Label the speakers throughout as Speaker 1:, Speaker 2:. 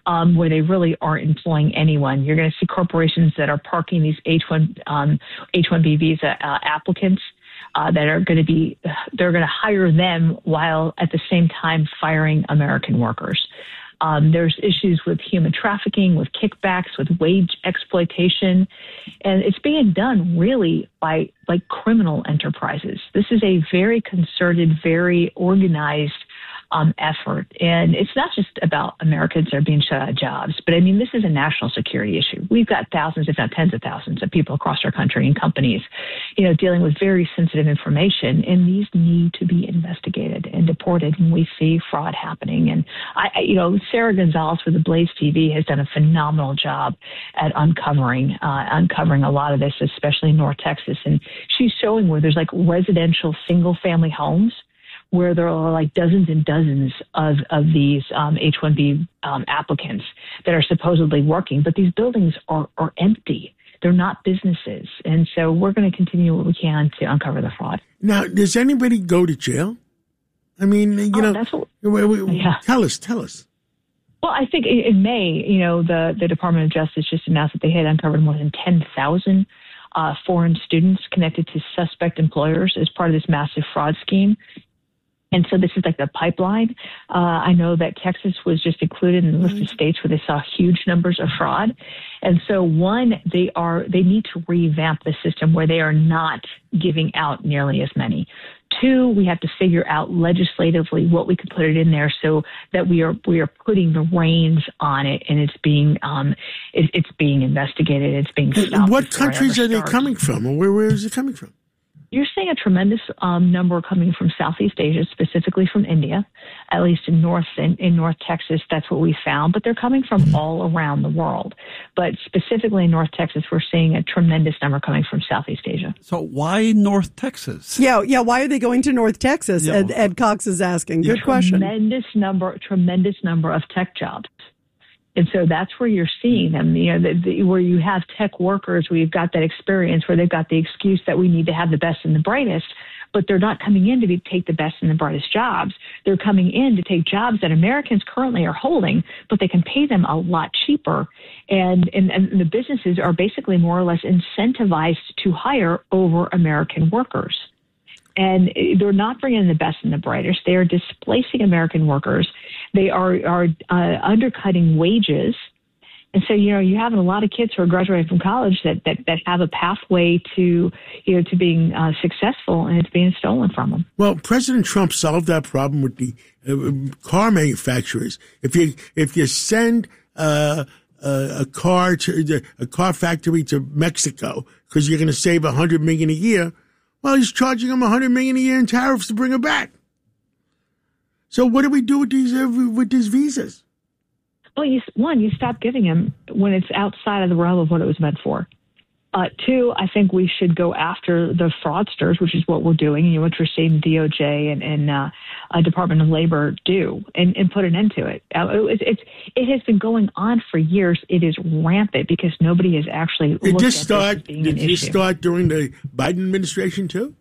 Speaker 1: where they really aren't employing anyone. You're going to see corporations that are parking these H-1B visa applicants that are going to they're going to hire them while at the same time firing American workers. There's issues with human trafficking, with kickbacks, with wage exploitation, and it's being done really by criminal enterprises. This is a very concerted, very organized effort. And it's not just about Americans that are being shut out of jobs, but I mean, this is a national security issue. We've got thousands, if not tens of thousands of people across our country and companies, dealing with very sensitive information, and these need to be investigated and deported when we see fraud happening. And Sarah Gonzalez with the Blaze TV has done a phenomenal job at uncovering a lot of this, especially in North Texas. And she's showing where there's residential single family homes where there are dozens and dozens of these H-1B applicants that are supposedly working, but these buildings are empty. They're not businesses. And so we're going to continue what we can to uncover the fraud.
Speaker 2: Now, does anybody go to jail? I mean,
Speaker 1: that's what,
Speaker 2: tell us.
Speaker 1: Well, I think in May, the Department of Justice just announced that they had uncovered more than 10,000 foreign students connected to suspect employers as part of this massive fraud scheme. And so this is the pipeline. I know that Texas was just included in the list of states where they saw huge numbers of fraud. And so they need to revamp the system where they are not giving out nearly as many. Two, we have to figure out legislatively what we could put it in there so that we are putting the reins on it, and it's being investigated. It's being stopped.
Speaker 2: What countries are they coming from, or where is it coming from?
Speaker 1: You're seeing a tremendous number coming from Southeast Asia, specifically from India, at least in North Texas. That's what we found. But they're coming from all around the world. But specifically in North Texas, we're seeing a tremendous number coming from Southeast Asia.
Speaker 3: So why North Texas?
Speaker 4: Yeah. Why are they going to North Texas? Yeah. Ed Cox is asking. Good question.
Speaker 1: Tremendous number of tech jobs. And so that's where you're seeing them, where you have tech workers, where you've got that experience, where they've got the excuse that we need to have the best and the brightest, but they're not coming in to take the best and the brightest jobs. They're coming in to take jobs that Americans currently are holding, but they can pay them a lot cheaper. And the businesses are basically more or less incentivized to hire over American workers. And they're not bringing in the best and the brightest. They are displacing American workers. They are undercutting wages. And so, you're having a lot of kids who are graduating from college that have a pathway to being successful, and it's being stolen from them.
Speaker 2: Well, President Trump solved that problem with the car manufacturers. If you send a car factory to Mexico because you're going to save $100 million a year, well, he's charging them $100 million a year in tariffs to bring it back. So what do we do with these visas?
Speaker 1: Well, you stop giving them when it's outside of the realm of what it was meant for. Two, I think we should go after the fraudsters, which is what we're doing, and what you're seeing DOJ and Department of Labor do, and put an end to it. It has been going on for years. It is rampant because nobody has actually looked at this as being an issue. Did this start during the Biden administration too?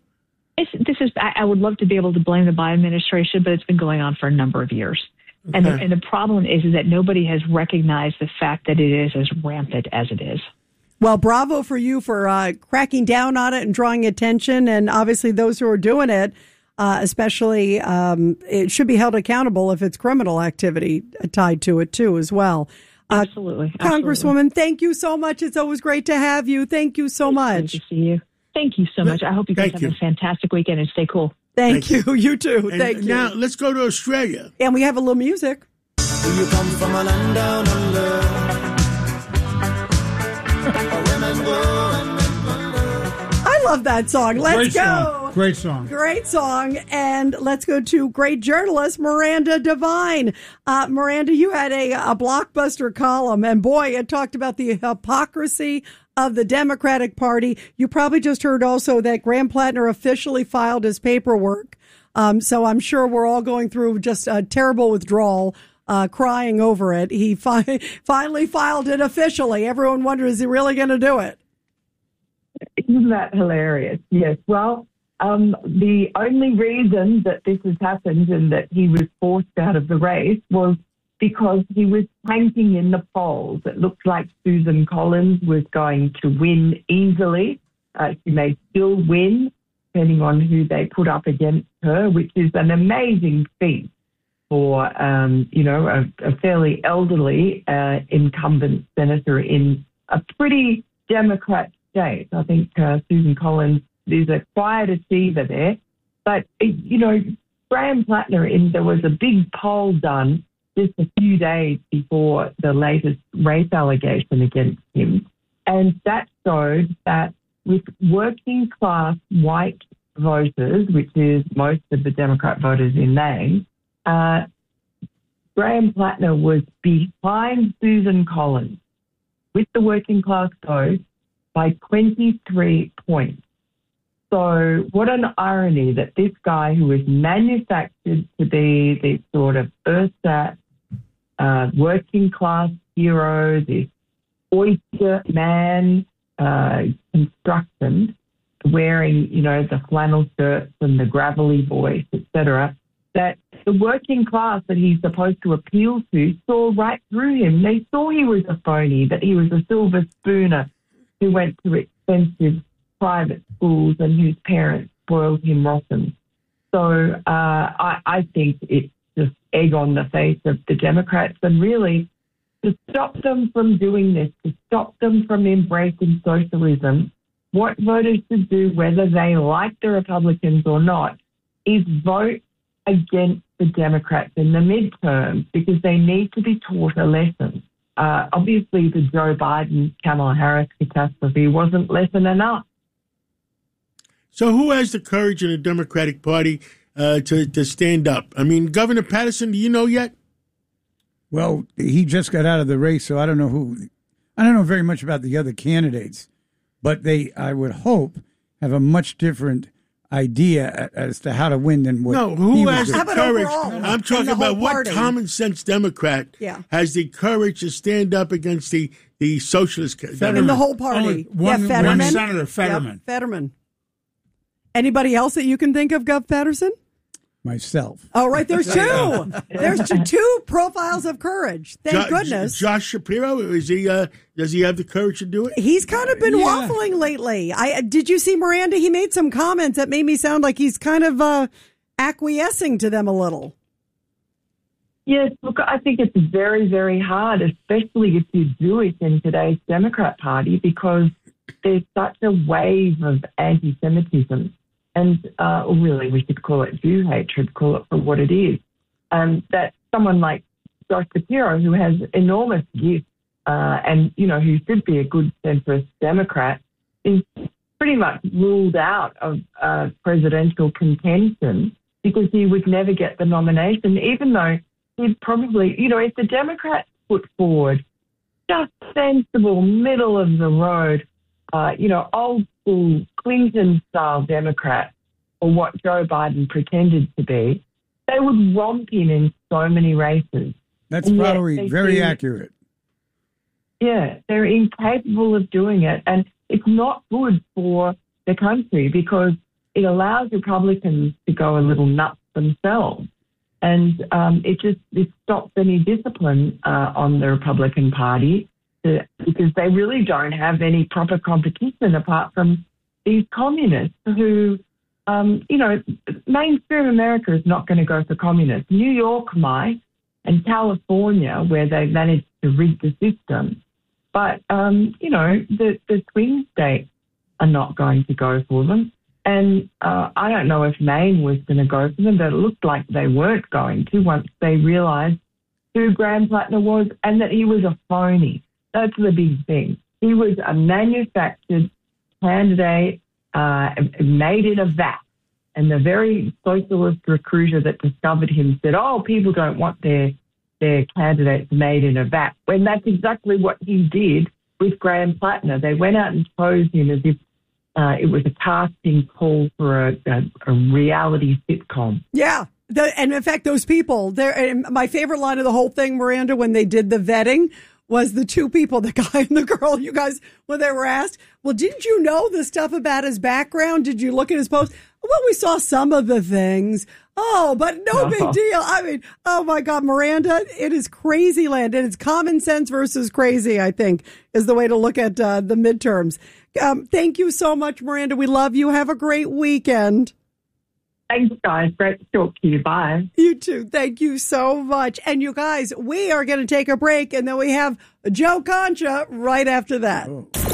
Speaker 1: I would love to be able to blame the Biden administration, but it's been going on for a number of years. Okay. And the problem is that nobody has recognized the fact that it is as rampant as it is.
Speaker 4: Well, bravo for you for cracking down on it and drawing attention. And obviously those who are doing it, especially, it should be held accountable if it's criminal activity tied to it, too, as well.
Speaker 1: Absolutely.
Speaker 4: Congresswoman, thank you so much. It's always great to have you. Thank you so much.
Speaker 1: Great to see you. Thank you so much. I hope you guys have a fantastic weekend and stay cool.
Speaker 4: Thank you. You too.
Speaker 2: And
Speaker 4: thank you.
Speaker 2: Now, let's go to Australia.
Speaker 4: And we have a little music.
Speaker 5: Do you come from a land down under?
Speaker 4: I love that song. Let's go.
Speaker 6: Great song.
Speaker 4: Great song. And let's go to great journalist Miranda Devine. Miranda, you had a blockbuster column, and boy, it talked about the hypocrisy of the Democratic Party. You probably just heard also that Graham Plattner officially filed his paperwork. So I'm sure we're all going through just a terrible withdrawal, crying over it. He finally filed it officially. Everyone wonders, is he really going to do it?
Speaker 7: Isn't that hilarious? Yes. Well, the only reason that this has happened and that he was forced out of the race was because he was tanking in the polls. It looked like Susan Collins was going to win easily. She may still win, depending on who they put up against her, which is an amazing feat for, a fairly elderly incumbent senator in a pretty Democrat state. I think Susan Collins is a quiet achiever there. But, Graham Plattner, there was a big poll done just a few days before the latest rape allegation against him. And that showed that with working class white voters, which is most of the Democrat voters in Maine, Graham Plattner was behind Susan Collins with the working class vote by 23 points. So what an irony that this guy who was manufactured to be this sort of ersatz working class hero, this oyster man construction, wearing, the flannel shirts and the gravelly voice, etc., that the working class that he's supposed to appeal to saw right through him. They saw he was a phony, that he was a silver spooner who went to expensive private schools and whose parents spoiled him rotten. So I think it's just egg on the face of the Democrats, and really to stop them from doing this, to stop them from embracing socialism, what voters should do, whether they like the Republicans or not, is vote against the Democrats in the midterms, because they need to be taught a lesson. Obviously, the Joe Biden-Kamala Harris catastrophe wasn't lesson enough.
Speaker 2: So who has the courage in the Democratic Party to stand up? I mean, Governor Patterson, do you know yet?
Speaker 6: Well, he just got out of the race, so I don't know who. I don't know very much about the other candidates, but they, I would hope, have a much different idea as to how to win than what.
Speaker 2: No, who has the courage?
Speaker 4: Overall,
Speaker 2: I'm talking about what
Speaker 4: party.
Speaker 2: common sense Democrat has the courage to stand up against the socialist
Speaker 4: in the whole party.
Speaker 8: One
Speaker 4: Fetterman.
Speaker 8: Senator Fetterman.
Speaker 4: Yep, Fetterman. Anybody else that you can think of, Gov. Patterson?
Speaker 6: Myself.
Speaker 4: Oh, right. There's two. There's two profiles of courage. Thank goodness.
Speaker 2: Josh Shapiro, is he? Does he have the courage to do it?
Speaker 4: He's kind of been waffling lately. Did you see Miranda? He made some comments that made me sound like he's kind of acquiescing to them a little.
Speaker 7: Yes, look, I think it's very, very hard, especially if you do it in today's Democrat Party, because there's such a wave of anti-Semitism. And really, we should call it Jew hatred, call it for what it is. That someone like Josh Shapiro, who has enormous gifts and, who should be a good centrist Democrat, is pretty much ruled out of presidential contention because he would never get the nomination, even though he'd probably, if the Democrats put forward just sensible, middle of the road, old school Clinton-style Democrats, or what Joe Biden pretended to be, they would romp in so many races.
Speaker 6: That's probably very accurate.
Speaker 7: Yeah, they're incapable of doing it. And it's not good for the country because it allows Republicans to go a little nuts themselves. And it stops any discipline on the Republican Party because they really don't have any proper competition apart from these communists who, mainstream America is not going to go for communists. New York might, and California, where they managed to rig the system. But, the swing states are not going to go for them. And I don't know if Maine was going to go for them, but it looked like they weren't going to once they realised who Graham Plattner was and that he was a phony. That's the big thing. He was a manufactured candidate made in a vat. And the very socialist recruiter that discovered him said, people don't want their candidates made in a vat, when that's exactly what he did with Graham Plattner. They went out and posed him as if it was a casting call for a reality sitcom.
Speaker 4: Yeah. And in fact, those people, my favorite line of the whole thing, Miranda, when they did the vetting, was the two people, the guy and the girl, you guys, when they were asked, well, didn't you know the stuff about his background? Did you look at his post? Well, we saw some of the things. Oh, but no big deal. I mean, oh my God, Miranda, it is crazy land. And it's common sense versus crazy, I think, is the way to look at the midterms. Thank you so much, Miranda. We love you. Have a great weekend.
Speaker 7: Thanks, guys. Great to talk to you. Bye.
Speaker 4: You too. Thank you so much. And you guys, we are going to take a break, and then we have Joe Concha right after that.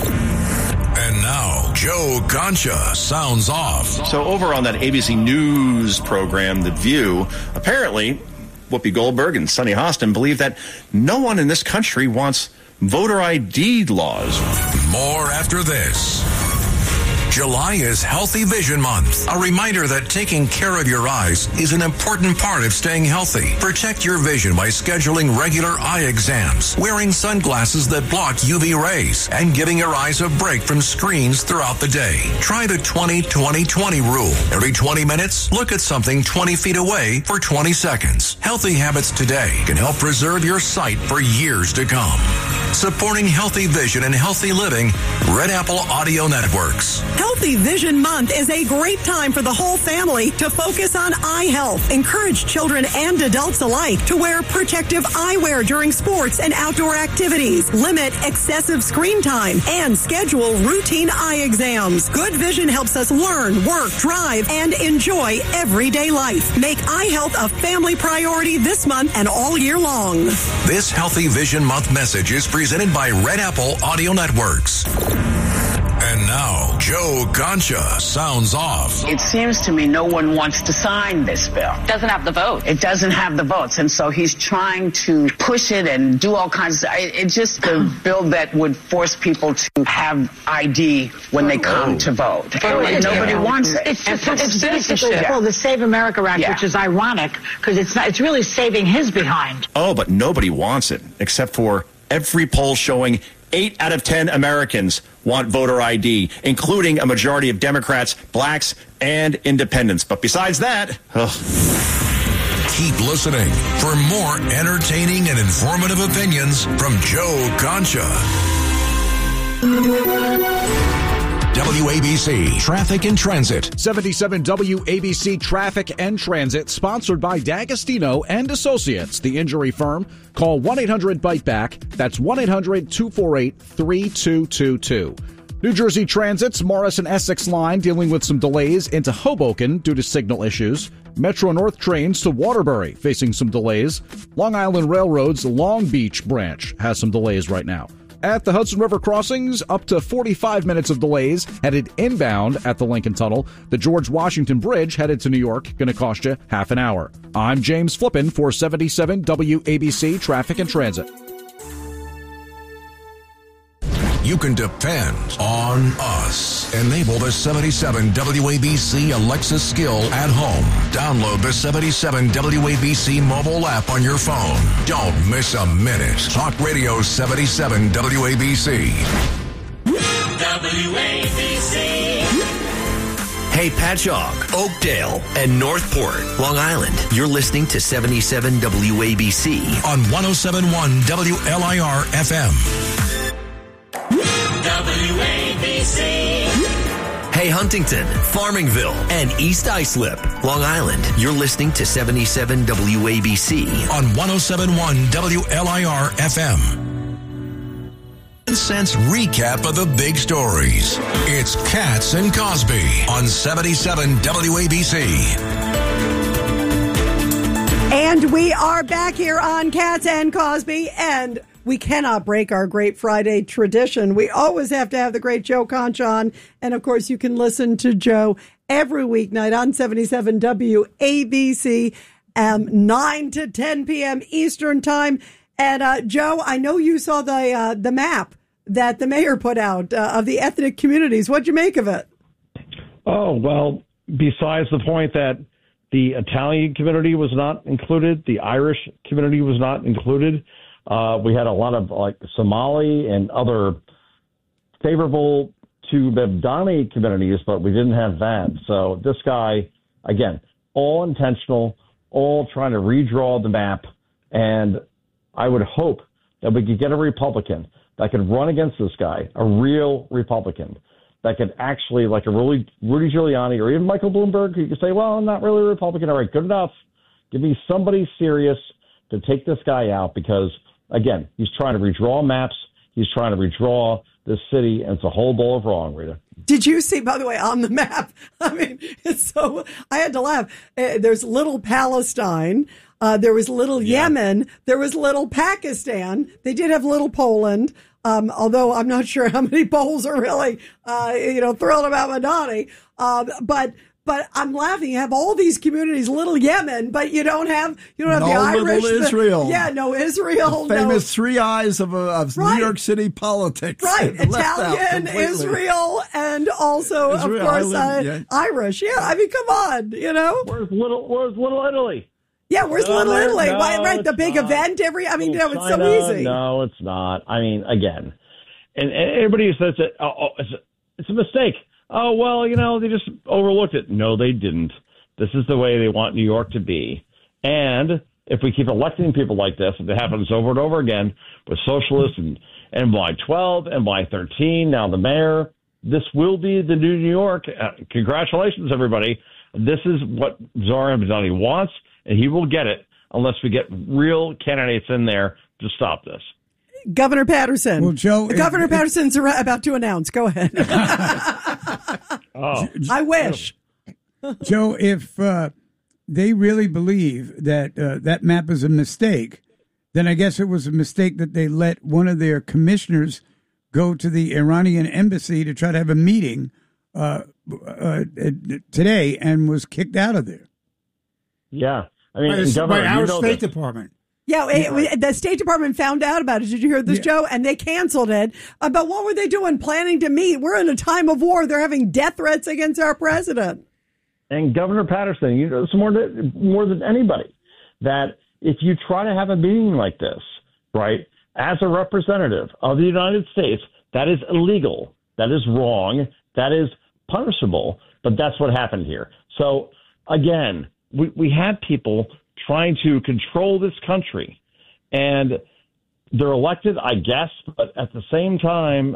Speaker 8: And now, Joe Concha sounds off.
Speaker 9: So over on that ABC News program, The View, apparently Whoopi Goldberg and Sunny Hostin believe that no one in this country wants voter ID laws.
Speaker 8: More after this. July is Healthy Vision Month, a reminder that taking care of your eyes is an important part of staying healthy. Protect your vision by scheduling regular eye exams, wearing sunglasses that block UV rays, and giving your eyes a break from screens throughout the day. Try the 20-20-20 rule. Every 20 minutes, look at something 20 feet away for 20 seconds. Healthy habits today can help preserve your sight for years to come. Supporting healthy vision and healthy living, Red Apple Audio Networks.
Speaker 10: Healthy Vision Month is a great time for the whole family to focus on eye health. Encourage children and adults alike to wear protective eyewear during sports and outdoor activities. Limit excessive screen time and schedule routine eye exams. Good vision helps us learn, work, drive, and enjoy everyday life. Make eye health a family priority this month and all year long.
Speaker 8: This Healthy Vision Month message is presented by Red Apple Audio Networks. And now, Joe Concha sounds off.
Speaker 11: It seems to me no one wants to sign this bill.
Speaker 12: Doesn't have the votes.
Speaker 11: It doesn't have the votes. And so he's trying to push it and do all kinds of... It's just a bill that would force people to have ID when they come to vote. And nobody wants it.
Speaker 12: It's basically called the Save America Act, which is ironic because it's really saving his behind.
Speaker 9: Oh, but nobody wants it, except for every poll showing 8 out of 10 Americans want voter ID, including a majority of Democrats, blacks, and independents. But besides that,
Speaker 8: keep listening for more entertaining and informative opinions from Joe Concha. WABC Traffic and Transit.
Speaker 13: 77 WABC Traffic and Transit, sponsored by D'Agostino and Associates, the injury firm. Call 1-800-BITE-BACK. That's 1-800-248-3222. New Jersey Transit's Morris and Essex line dealing with some delays into Hoboken due to signal issues. Metro North trains to Waterbury facing some delays. Long Island Railroad's Long Beach branch has some delays right now. At the Hudson River crossings, up to 45 minutes of delays headed inbound at the Lincoln Tunnel. The George Washington Bridge headed to New York, going to cost you half an hour. I'm James Flippin for 77 WABC Traffic and Transit.
Speaker 8: You can depend on us. Enable the 77 WABC Alexa skill at home. Download the 77 WABC mobile app on your phone. Don't miss a minute. Talk Radio 77 WABC.
Speaker 14: WABC. Hey, Patchogue, Oakdale, and Northport, Long Island. You're listening to 77 WABC
Speaker 8: on 107.1 WLIR FM.
Speaker 14: WABC. Hey, Huntington, Farmingville, and East Islip, Long Island. You're listening to 77 WABC
Speaker 8: on 107.1 WLIR FM. Cents recap of the big stories. It's Katz and Cosby on 77 WABC.
Speaker 4: And we are back here on Katz and Cosby, and we cannot break our Great Friday tradition. We always have to have the great Joe Concha on. And, of course, you can listen to Joe every weeknight on 77 WABC, 9 to 10 p.m. Eastern Time. And, Joe, I know you saw the map that the mayor put out of the ethnic communities. What'd you make of it?
Speaker 15: Oh, well, besides the point that the Italian community was not included, the Irish community was not included, we had a lot of like Somali and other favorable to Bebdani communities, but we didn't have that. So this guy, again, all intentional, all trying to redraw the map. And I would hope that we could get a Republican that could run against this guy, a real Republican that could actually, like a Rudy Giuliani or even Michael Bloomberg, who could say, well, I'm not really a Republican. All right, good enough. Give me somebody serious to take this guy out because, again, he's trying to redraw maps. He's trying to redraw this city, and it's a whole bowl of wrong, Rita.
Speaker 4: Did you see, by the way, on the map? I mean, I had to laugh. There's little Palestine. There was little Yemen. There was little Pakistan. They did have little Poland. Although I'm not sure how many Poles are really, thrilled about Madani. But I'm laughing. You have all these communities, little Yemen, but you don't have the Irish.
Speaker 3: Little Israel.
Speaker 4: No Israel.
Speaker 3: The famous three eyes of New York City politics.
Speaker 4: Right. Italian, Israel, and also, Israel, of course, Irish. Yeah. I mean, come on,
Speaker 15: Where's little Italy?
Speaker 4: Yeah, where's Little Italy? No, right, the big event it's so easy.
Speaker 15: No, it's not. I mean, again, and everybody says that it's a mistake. Oh, well, they just overlooked it. No, they didn't. This is the way they want New York to be. And if we keep electing people like this, if it happens over and over again with socialists and NY12, NY13, now the mayor, this will be the new New York. Congratulations, everybody. This is what Zoran Madani wants, and he will get it unless we get real candidates in there to stop this.
Speaker 4: Governor Patterson.
Speaker 6: Well, Joe,
Speaker 4: Governor Patterson's about to announce. Go ahead. I wish.
Speaker 6: Joe, if they really believe that that map is a mistake, then I guess it was a mistake that they let one of their commissioners go to the Iranian embassy to try to have a meeting today and was kicked out of there.
Speaker 15: Yeah. I mean,
Speaker 2: by our State Department.
Speaker 4: Yeah, the State Department found out about it. Did you hear this, Joe? And they canceled it. But what were they doing? Planning to meet? We're in a time of war. They're having death threats against our president.
Speaker 15: And Governor Patterson, it's more than anybody, that if you try to have a meeting like this, right, as a representative of the United States, that is illegal. That is wrong. That is punishable. But that's what happened here. So, again, we have people trying to control this country, and they're elected, I guess, but at the same time,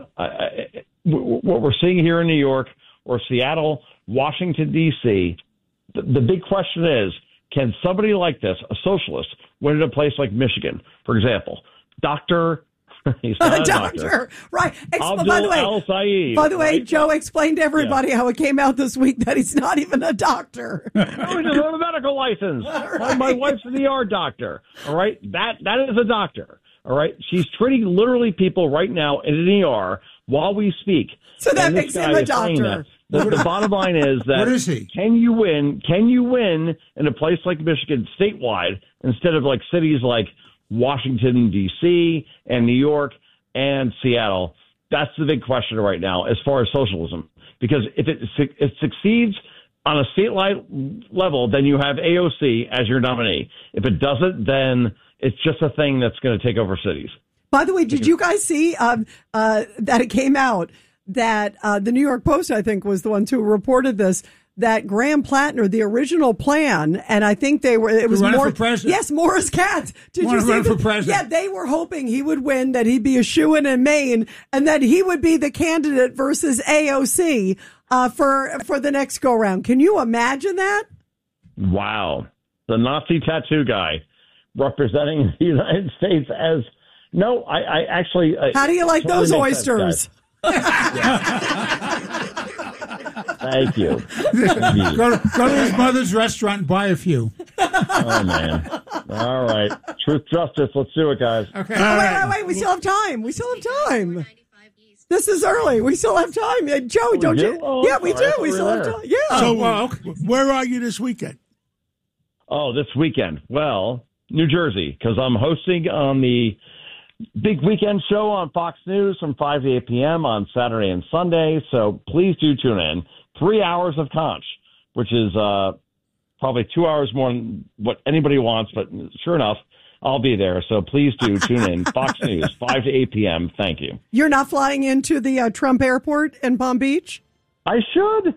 Speaker 15: what we're seeing here in New York or Seattle, Washington, D.C., the big question is, can somebody like this, a socialist, win in a place like Michigan, for example? He's not a doctor.
Speaker 4: Right.
Speaker 15: Abdul El-Sayed.
Speaker 4: By the way,
Speaker 15: right?
Speaker 4: Joe explained to everybody how it came out this week that he's not even a doctor.
Speaker 15: No, he doesn't have a medical license. Right. My wife's an ER doctor. All right. That is a doctor. All right. She's treating literally people right now in an ER while we speak.
Speaker 4: So that makes him a doctor.
Speaker 15: The bottom line is that
Speaker 2: what is he?
Speaker 15: Can you win in a place like Michigan statewide instead of like cities like Washington, D.C., and New York, and Seattle? That's the big question right now as far as socialism. Because if it succeeds on a statewide level, then you have AOC as your nominee. If it doesn't, then it's just a thing that's going to take over cities.
Speaker 4: By the way, did you guys see that it came out that the New York Post, I think, was the ones who reported this, that Graham Plattner, the original plan, and I think it was
Speaker 2: for president.
Speaker 4: Yes, Morris Katz.
Speaker 2: Did you see for president?
Speaker 4: Yeah, they were hoping he would win, that he'd be a shoo-in in Maine, and that he would be the candidate versus AOC for the next go-round. Can you imagine that?
Speaker 15: Wow. The Nazi tattoo guy representing the United States as... No, I actually...
Speaker 4: How do you like
Speaker 15: totally
Speaker 4: those oysters?
Speaker 15: Thank you.
Speaker 2: Go to his mother's restaurant and buy a few.
Speaker 15: Oh, man. All right. Truth, justice. Let's do it, guys.
Speaker 2: Okay.
Speaker 4: Wait. We still have time. This is early. We still have time. Joe, don't you?
Speaker 15: Oh,
Speaker 4: yeah, we do. We still have time. Yeah.
Speaker 2: So, where are you this weekend?
Speaker 15: Oh, this weekend. Well, New Jersey, because I'm hosting on the big weekend show on Fox News from 5 to 8 p.m. on Saturday and Sunday. So please do tune in. 3 hours of conch, which is probably 2 hours more than what anybody wants. But sure enough, I'll be there. So please do tune in. Fox News, 5 to 8 p.m. Thank you.
Speaker 4: You're not flying into the Trump airport in Palm Beach?
Speaker 15: I should.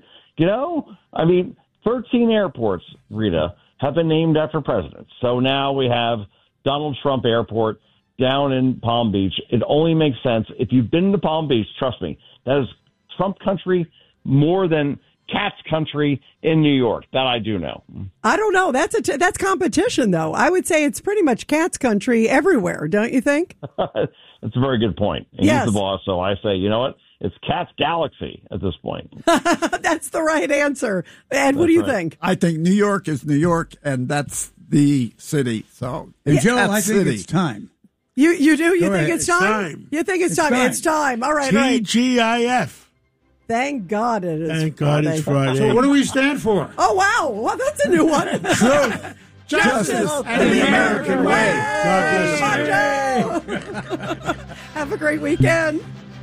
Speaker 15: 13 airports, Rita, have been named after presidents. So now we have Donald Trump Airport down in Palm Beach. It only makes sense. If you've been to Palm Beach, trust me, that is Trump country more than Cats country in New York. That I do know.
Speaker 4: I don't know. That's competition, though. I would say it's pretty much Cats country everywhere, don't you think?
Speaker 15: That's a very good point. And
Speaker 4: yes.
Speaker 15: He's the boss, so I say, you know what? It's Cats Galaxy at this point.
Speaker 4: That's the right answer. Ed, what do you think?
Speaker 3: I think New York is New York, and that's the city. So,
Speaker 6: and Joe, I think it's time.
Speaker 4: You do? You think it's time? You think it's time? It's time. All right.
Speaker 2: TGIF.
Speaker 4: Thank God it is.
Speaker 2: Thank God it's Friday.
Speaker 6: So what do we stand for?
Speaker 4: Oh, wow. Well, that's a new one.
Speaker 2: Truth,
Speaker 4: justice, and the American way.
Speaker 2: God bless you.
Speaker 4: Have a great weekend.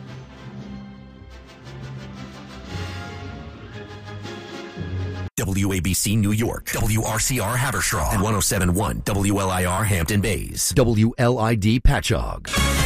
Speaker 14: WABC New York, WRCR Haverstraw, and 107.1 WLIR Hampton Bays, WLID Patchogue.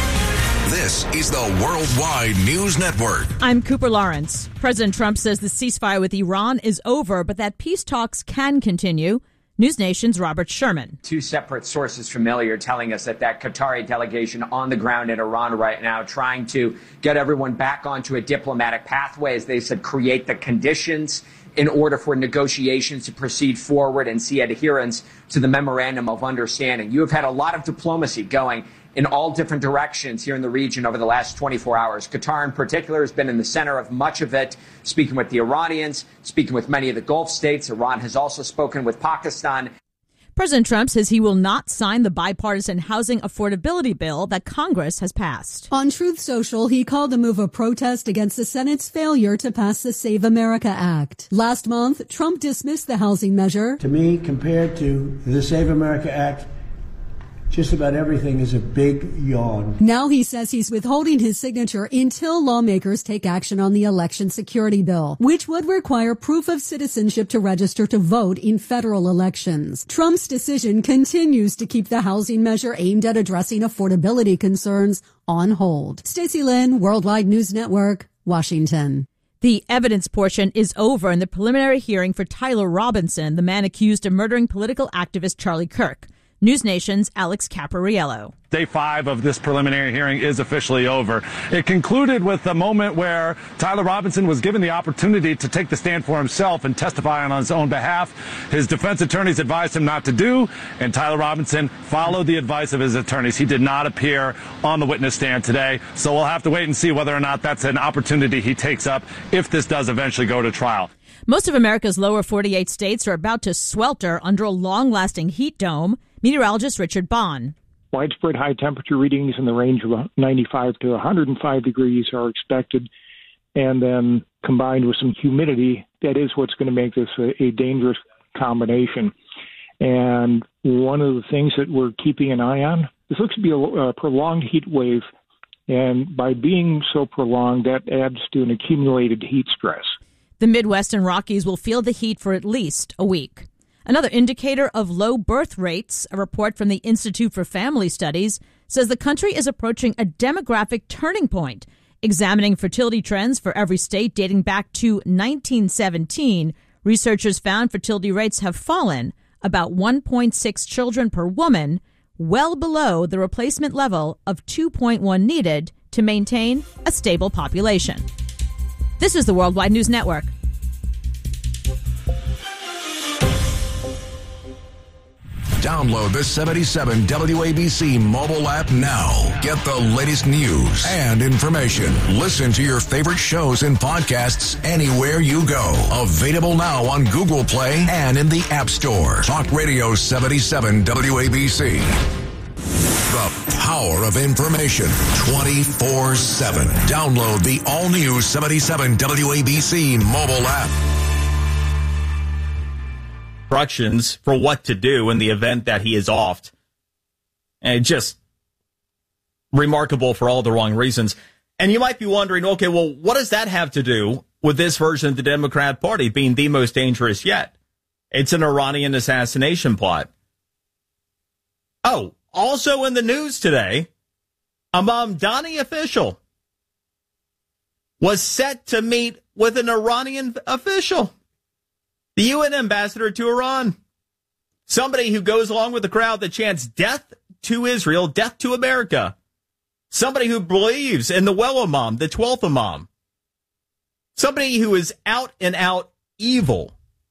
Speaker 8: This is the Worldwide News Network.
Speaker 16: I'm Cooper Lawrence. President Trump says the ceasefire with Iran is over, but that peace talks can continue. News Nation's Robert Sherman.
Speaker 17: Two separate sources familiar telling us that Qatari delegation on the ground in Iran right now trying to get everyone back onto a diplomatic pathway, as they said, create the conditions in order for negotiations to proceed forward and see adherence to the Memorandum of Understanding. You have had a lot of diplomacy going in all different directions here in the region over the last 24 hours. Qatar in particular has been in the center of much of it, speaking with the Iranians, speaking with many of the Gulf states. Iran has also spoken with Pakistan.
Speaker 16: President Trump says he will not sign the bipartisan housing affordability bill that Congress has passed.
Speaker 18: On Truth Social, he called the move a protest against the Senate's failure to pass the Save America Act. Last month, Trump dismissed the housing measure.
Speaker 19: To me, compared to the Save America Act, just about everything is a big yawn.
Speaker 18: Now he says he's withholding his signature until lawmakers take action on the election security bill, which would require proof of citizenship to register to vote in federal elections. Trump's decision continues to keep the housing measure aimed at addressing affordability concerns on hold. Stacey Lynn, Worldwide News Network, Washington.
Speaker 16: The evidence portion is over in the preliminary hearing for Tyler Robinson, the man accused of murdering political activist Charlie Kirk. News Nation's Alex Capariello.
Speaker 20: Day 5 of this preliminary hearing is officially over. It concluded with the moment where Tyler Robinson was given the opportunity to take the stand for himself and testify on his own behalf. His defense attorneys advised him not to do, and Tyler Robinson followed the advice of his attorneys. He did not appear on the witness stand today, so we'll have to wait and see whether or not that's an opportunity he takes up if this does eventually go to trial.
Speaker 16: Most of America's lower 48 states are about to swelter under a long-lasting heat dome. Meteorologist Richard Bond.
Speaker 21: Widespread high temperature readings in the range of 95 to 105 degrees are expected, and then combined with some humidity, that is what's going to make this a dangerous combination. And one of the things that we're keeping an eye on, this looks to be a prolonged heat wave, and by being so prolonged, that adds to an accumulated heat stress.
Speaker 16: The Midwest and Rockies will feel the heat for at least a week. Another indicator of low birth rates, a report from the Institute for Family Studies, says the country is approaching a demographic turning point. Examining fertility trends for every state dating back to 1917, researchers found fertility rates have fallen about 1.6 children per woman, well below the replacement level of 2.1 needed to maintain a stable population. This is the Worldwide News Network.
Speaker 8: Download the 77 WABC mobile app now. Get the latest news and information. Listen to your favorite shows and podcasts anywhere you go. Available now on Google Play and in the App Store. Talk Radio 77 WABC. The power of information 24/7. Download the all-new 77 WABC mobile app.
Speaker 22: Instructions for what to do in the event that he is offed. And just remarkable for all the wrong reasons. And you might be wondering, okay, well, what does that have to do with this version of the Democrat Party being the most dangerous yet? It's an Iranian assassination plot. Oh, also in the news today, a Mamdani official was set to meet with an Iranian official. The UN ambassador to Iran. Somebody who goes along with the crowd that chants death to Israel, death to America. Somebody who believes in the well Imam, the 12th Imam. somebody who is out and out evil.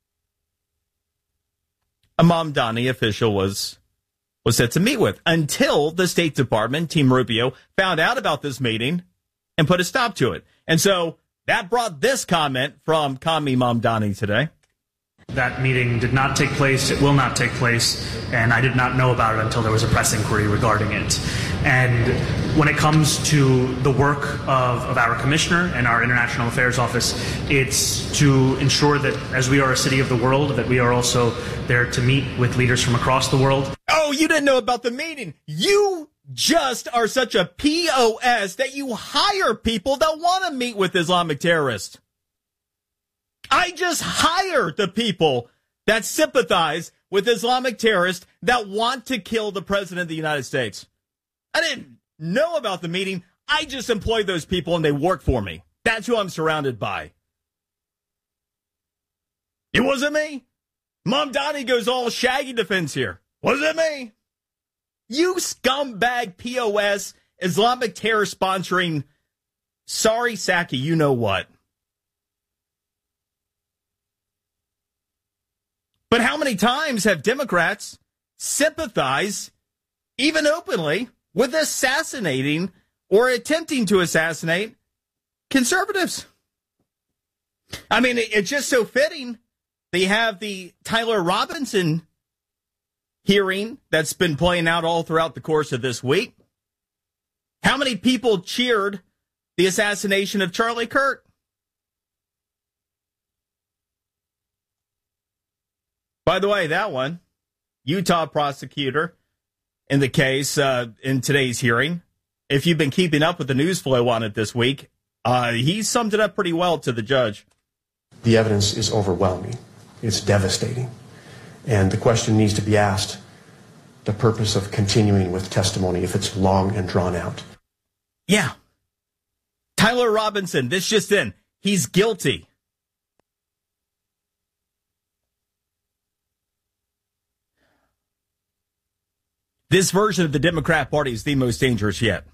Speaker 22: A Mamdani official was set to meet with until the State Department, Team Rubio, found out about this meeting and put a stop to it. And so that brought this comment from Kami Mamdani today.
Speaker 1: That meeting did not take place, it will not take place, and I did not know about it until there was a press inquiry regarding it. And when it comes to the work of our commissioner and our international affairs office, it's to ensure that as we are a city of the world, that we are also there to meet with leaders from across the world.
Speaker 22: Oh, you didn't know about the meeting. You just are such a POS that you hire people that want to meet with Islamic terrorists. I just hire the people that sympathize with Islamic terrorists that want to kill the president of the United States. I didn't know about the meeting. I just employed those people and they work for me. That's who I'm surrounded by. It wasn't me. Mamdani goes all Shaggy defense here. Wasn't me. You scumbag POS, Islamic terror sponsoring, sorry, Saki, you know what. But how many times have Democrats sympathized, even openly, with assassinating or attempting to assassinate conservatives? I mean, it's just so fitting. They have the Tyler Robinson hearing that's been playing out all throughout the course of this week. How many people cheered the assassination of Charlie Kirk? By the way, that one, Utah prosecutor in the case in today's hearing, if you've been keeping up with the news flow on it this week, he summed it up pretty well to the judge.
Speaker 5: The evidence is overwhelming. It's devastating. And the question needs to be asked, the purpose of continuing with testimony if it's long and drawn out.
Speaker 22: Yeah. Tyler Robinson, this just in, he's guilty. This version of the Democrat Party is the most dangerous yet.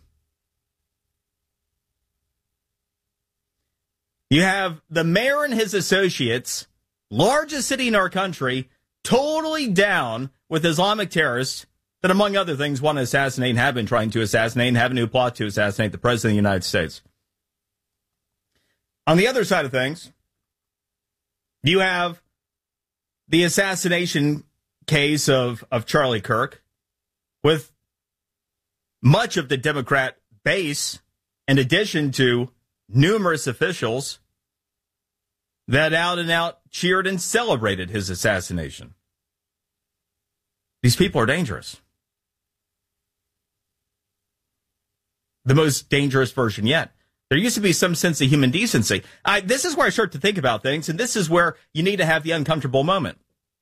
Speaker 22: You have the mayor and his associates, largest city in our country, totally down with Islamic terrorists that, among other things, want to assassinate and have been trying to assassinate and have a new plot to assassinate the president of the United States. On the other side of things, you have the assassination case of Charlie Kirk, with much of the Democrat base, in addition to numerous officials that out and out cheered and celebrated his assassination. These people are dangerous. The most dangerous version yet. There used to be some sense of human decency. This is where I start to think about things, and this is where you need to have the uncomfortable moment.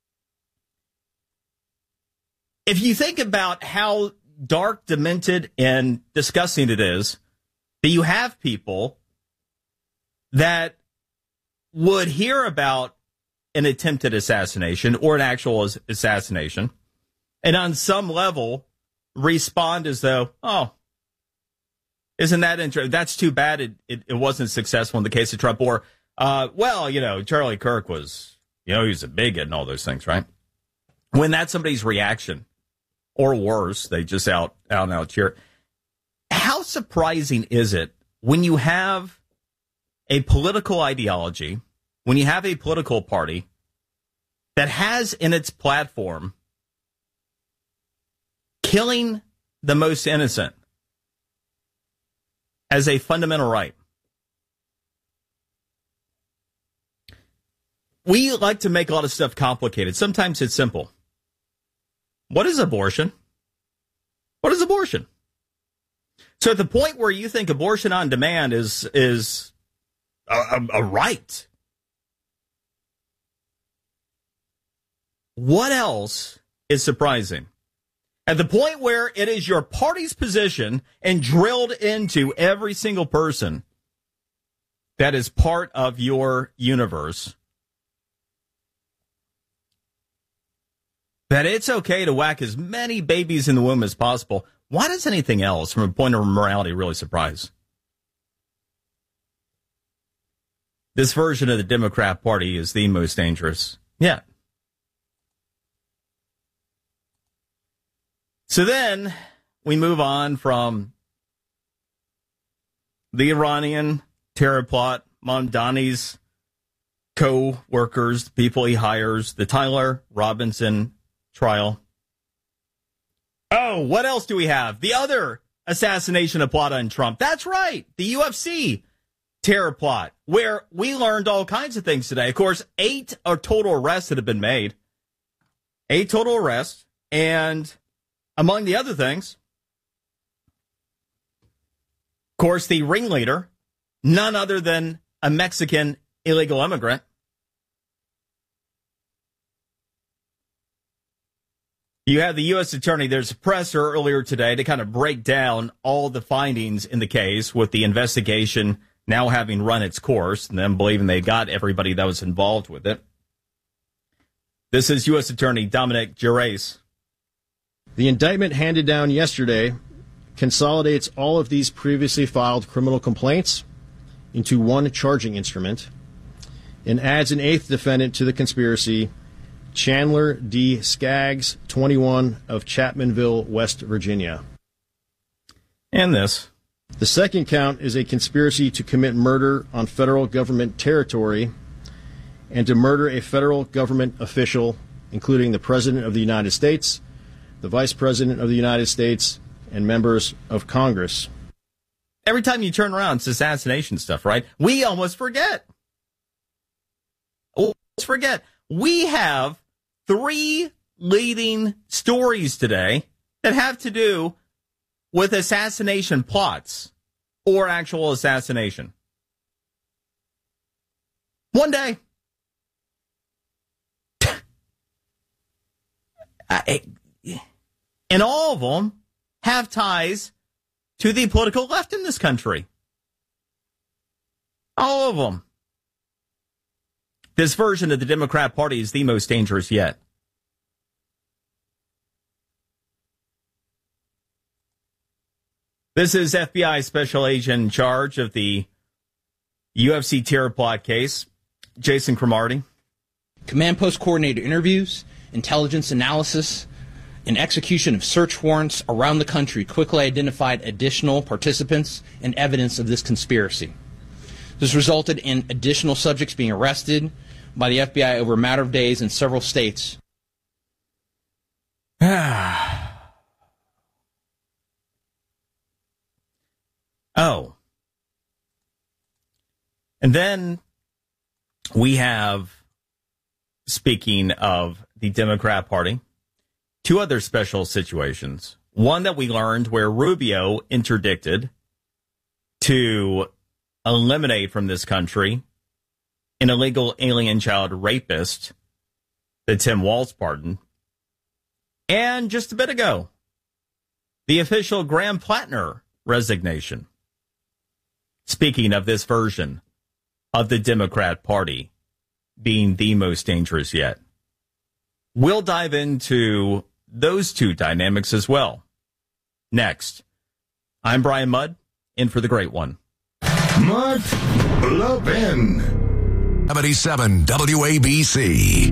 Speaker 22: If you think about how dark, demented, and disgusting it is that you have people that would hear about an attempted assassination or an actual assassination and on some level respond as though, oh, isn't that interesting? That's too bad it wasn't successful in the case of Trump. Or, Charlie Kirk was, he was a bigot and all those things, right? When that's somebody's reaction, or worse, they just out and out cheer. How surprising is it when you have a political ideology, when you have a political party that has in its platform killing the most innocent as a fundamental right? We like to make a lot of stuff complicated. Sometimes it's simple. What is abortion? What is abortion? So at the point where you think abortion on demand is a right, what else is surprising? At the point where it is your party's position and drilled into every single person that is part of your universe, that it's okay to whack as many babies in the womb as possible, why does anything else, from a point of morality, really surprise? This version of the Democrat Party is the most dangerous yet. So then we move on from the Iranian terror plot, Mamdani's co-workers, the people he hires, the Tyler Robinson trial. Oh, what else do we have? The other assassination plot on Trump. That's right, the UFC terror plot, where we learned all kinds of things today. Of course, 8 total arrests that have been made. 8 total arrests, and among the other things, of course, the ringleader, none other than a Mexican illegal immigrant. You have the U.S. attorney, there's a presser earlier today to kind of break down all the findings in the case with the investigation now having run its course and them believing they got everybody that was involved with it. This is U.S. Attorney Dominic Gerace.
Speaker 7: The indictment handed down yesterday consolidates all of these previously filed criminal complaints into one charging instrument and adds an 8th defendant to the conspiracy, Chandler D. Skaggs, 21, of Chapmanville, West Virginia.
Speaker 22: And this.
Speaker 7: The second count is a conspiracy to commit murder on federal government territory and to murder a federal government official, including the President of the United States, the Vice President of the United States, and members of Congress.
Speaker 22: Every time you turn around, it's assassination stuff, right? We almost forget. We have 3 leading stories today that have to do with assassination plots or actual assassination. One day. And all of them have ties to the political left in this country. All of them. This version of the Democrat Party is the most dangerous yet. This is FBI Special Agent in charge of the UFC terror plot case, Jason Cromartie.
Speaker 10: Command post coordinator interviews, intelligence analysis, and execution of search warrants around the country quickly identified additional participants and evidence of this conspiracy. This resulted in additional subjects being arrested by the FBI over a matter of days in several states.
Speaker 22: Oh. And then we have, speaking of the Democrat Party, 2 other special situations. One that we learned where Rubio interdicted to eliminate from this country an illegal alien child rapist that Tim Walz pardoned. And just a bit ago, the official Graham Plattner resignation. Speaking of this version of the Democrat Party being the most dangerous yet. We'll dive into those 2 dynamics as well. Next, I'm Brian Mudd, in for the great one.
Speaker 8: Mark Levin. 77 WABC.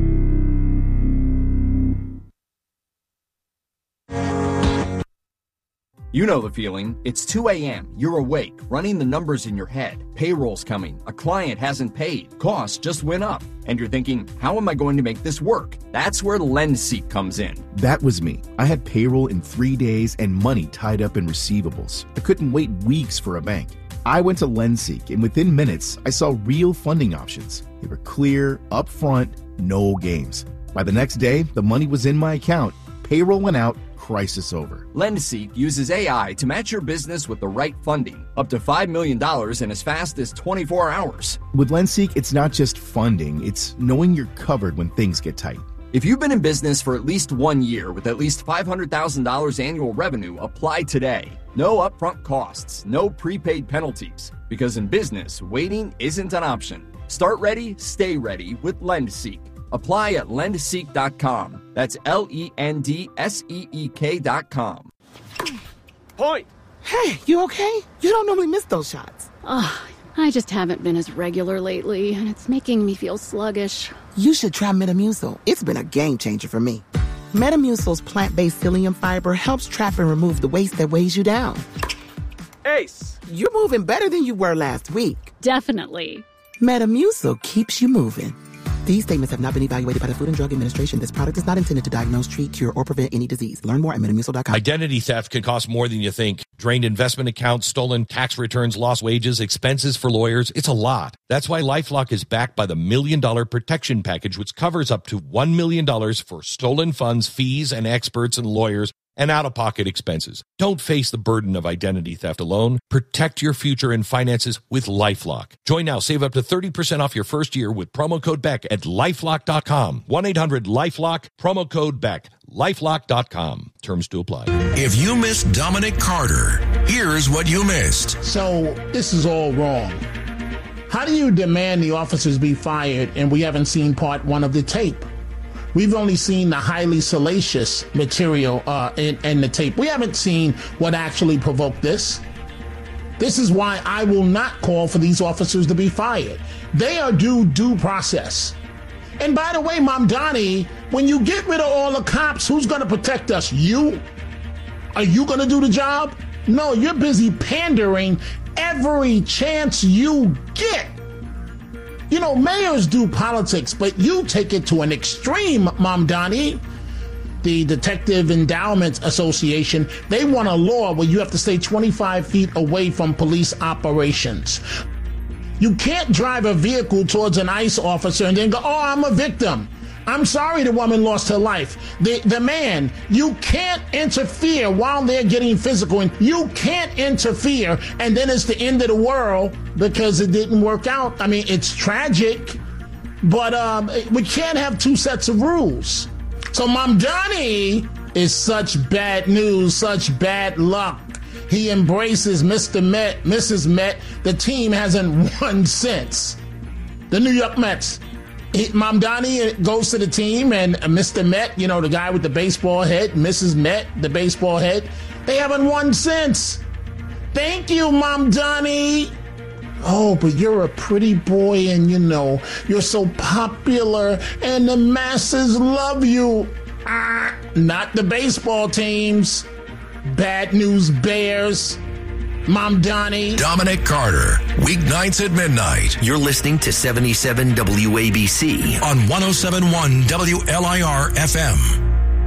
Speaker 23: You know the feeling. It's 2 a.m. You're awake, running the numbers in your head. Payroll's coming. A client hasn't paid. Costs just went up. And you're thinking, how am I going to make this work? That's where LendSeek comes in.
Speaker 24: That was me. I had payroll in 3 days and money tied up in receivables. I couldn't wait weeks for a bank. I went to LendSeek, and within minutes, I saw real funding options. They were clear, upfront, no games. By the next day, the money was in my account. Payroll went out. Crisis over.
Speaker 23: LendSeek uses AI to match your business with the right funding, up to $5 million in as fast as 24 hours.
Speaker 24: With LendSeek, it's not just funding, it's knowing you're covered when things get tight.
Speaker 23: If you've been in business for at least 1 year with at least $500,000 annual revenue, apply today. No upfront costs, no prepaid penalties, because in business, waiting isn't an option. Start ready, stay ready with LendSeek. Apply at lendseek.com. That's LENDSEEK.com.
Speaker 25: Point! Hey, you okay? You don't normally miss those shots.
Speaker 9: I just haven't been as regular lately, and it's making me feel sluggish.
Speaker 11: You should try Metamucil. It's been a game changer for me. Metamucil's plant-based psyllium fiber helps trap and remove the waste that weighs you down.
Speaker 12: Ace!
Speaker 11: You're moving better than you were last week.
Speaker 9: Definitely.
Speaker 11: Metamucil keeps you moving. These statements have not been evaluated by the Food and Drug Administration. This product is not intended to diagnose, treat, cure, or prevent any disease. Learn more at Metamucil.com.
Speaker 13: Identity theft can cost more than you think. Drained investment accounts, stolen tax returns, lost wages, expenses for lawyers. It's a lot. That's why LifeLock is backed by the $1 Million Protection Package, which covers up to $1 million for stolen funds, fees, and experts and lawyers, and out-of-pocket expenses. Don't face the burden of identity theft alone. Protect your future and finances with LifeLock. Join now. Save up to 30% off your first year with promo code BECK at LifeLock.com. 1-800-LifeLock, promo code BECK. LifeLock.com. Terms to apply.
Speaker 8: If you missed Dominic Carter, here's what you missed.
Speaker 25: So this is all wrong. How do you demand the officers be fired and we haven't seen part one of the tape? We've only seen the highly salacious material in the tape. We haven't seen what actually provoked this. This is why I will not call for these officers to be fired. They are due process. And by the way, Mamdani, when you get rid of all the cops, who's going to protect us? You? Are you going to do the job? No, you're busy pandering every chance you get. You know, mayors do politics, but you take it to an extreme, Mamdani. The Detective Endowment Association, they want a law where you have to stay 25 feet away from police operations. You can't drive a vehicle towards an ICE officer and then go, oh, I'm a victim. I'm sorry the woman lost her life. The man, you can't interfere while they're getting physical, and you can't interfere, and then it's the end of the world because it didn't work out. I mean, it's tragic, but we can't have two sets of rules. So Mamdani is such bad news, such bad luck. He embraces Mr. Met, Mrs. Met. The team hasn't won since. The New York Mets. Mamdani goes to the team, and Mr. Met, you know, the guy with the baseball head, Mrs. Met, the baseball head, they haven't won since. Thank you, Mamdani. Oh, but you're a pretty boy, and you know, you're so popular, and the masses love you. Not the baseball teams. Bad news bears. Mamdani.
Speaker 8: Dominic Carter, weeknights at midnight.
Speaker 14: You're listening to 77 WABC
Speaker 8: on 107.1 WLIR FM.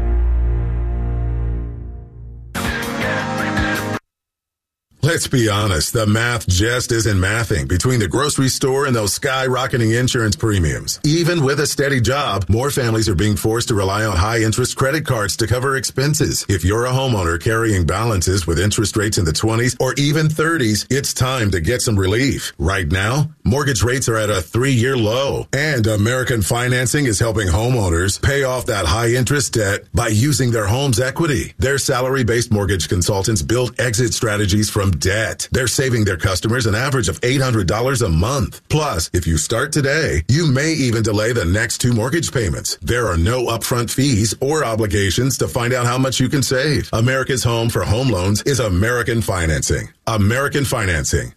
Speaker 26: Let's be honest, the math just isn't mathing between the grocery store and those skyrocketing insurance premiums. Even with a steady job, more families are being forced to rely on high-interest credit cards to cover expenses. If you're a homeowner carrying balances with interest rates in the 20s or even 30s, it's time to get some relief. Right now, mortgage rates are at a 3-year low, and American Financing is helping homeowners pay off that high-interest debt by using their home's equity. Their salary-based mortgage consultants build exit strategies from debt. They're saving their customers an average of $800 a month. Plus, if you start today, you may even delay the next 2 mortgage payments. There are no upfront fees or obligations to find out how much you can save. America's home for home loans is American Financing. American Financing.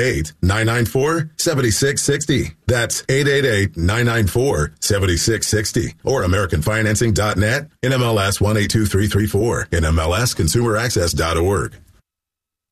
Speaker 26: 888-994-7660. That's 888-994-7660. Or AmericanFinancing.net, NMLS 182334, NMLSConsumerAccess.org.